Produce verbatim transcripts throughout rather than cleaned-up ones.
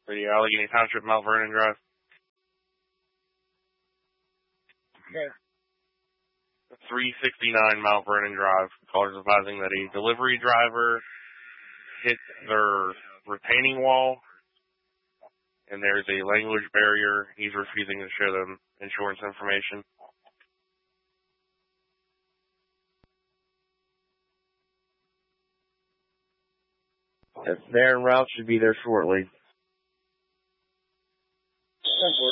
For the Allegheny Township, Mount Vernon Drive. Okay. three sixty-nine Mount Vernon Drive. Callers advising that a delivery driver hit their retaining wall, and there's a language barrier. He's refusing to share them insurance information. If they're en route, should be there shortly. ten four.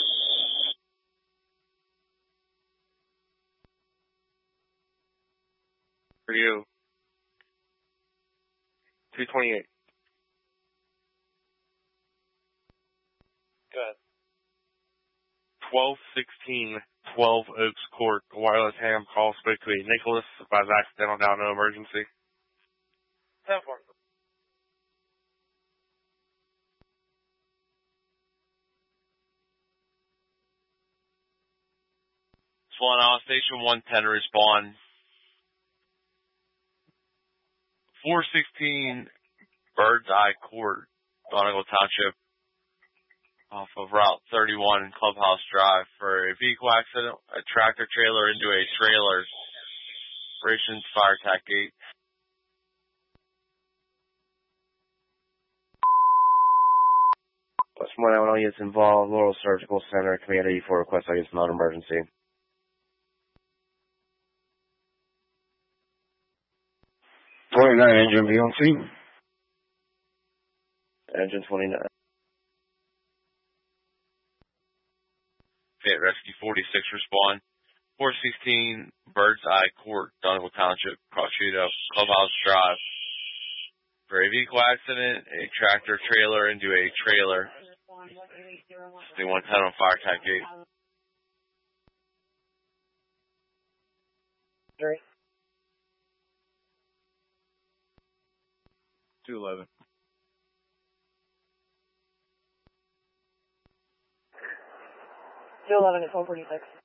For you. two twenty-eight. Go ahead. twelve sixteen, twelve Oaks Court. The wireless ham call spoke to a Nicholas by accidental down, no emergency. ten four. Swan Island Station one ten to respond. four sixteen Bird's Eye Court, Donegal Township, off of Route thirty-one, Clubhouse Drive, for a vehicle accident, a tractor trailer into a trailer. Operations Fire Attack eight. Westmore Illinois units involved. Laurel Surgical Center, Command eighty-four, request I use non-emergency. twenty-nine engine V on C. Engine twenty-nine. Fayette Rescue forty-six respond. four sixteen Bird's Eye Court, Donegal Township, Prosciutto, Clubhouse Drive. For a vehicle accident, a tractor trailer into a trailer. one ten on Fire Attack eight. Three. two eleven. two eleven at twelve forty-six.